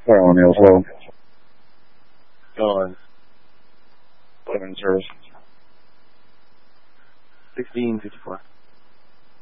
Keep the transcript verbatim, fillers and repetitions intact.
Fire on Neil Slow. Go on. Seven service. sixteen fifty-four.